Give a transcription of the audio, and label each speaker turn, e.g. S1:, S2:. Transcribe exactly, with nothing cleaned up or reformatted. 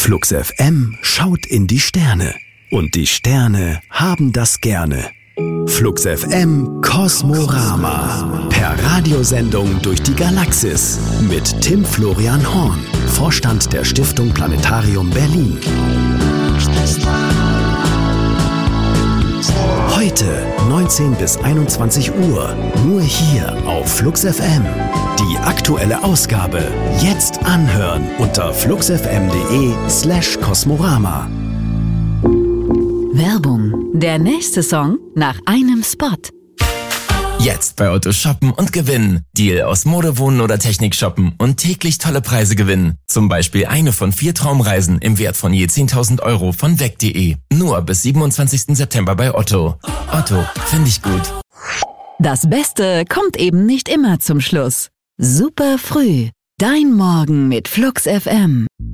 S1: Flux F M schaut in die Sterne. Und die Sterne haben das gerne. Flux F M Kosmorama. Per Radiosendung durch die Galaxis. Mit Tim Florian Horn, Vorstand der Stiftung Planetarium Berlin. Heute neunzehn bis einundzwanzig Uhr. Nur hier auf Flux F M. Die aktuelle Ausgabe jetzt anhören unter fluxfm.de slash Kosmorama.
S2: Werbung. Der nächste Song nach einem Spot.
S3: Jetzt bei Otto shoppen und gewinnen. Deal aus Mode, Wohnen oder Technik shoppen und täglich tolle Preise gewinnen. Zum Beispiel eine von vier Traumreisen im Wert von je zehntausend Euro von weg punkt de. Nur bis siebenundzwanzigsten September bei Otto. Otto, finde ich gut.
S2: Das Beste kommt eben nicht immer zum Schluss. Super früh. Dein Morgen mit Flux F M.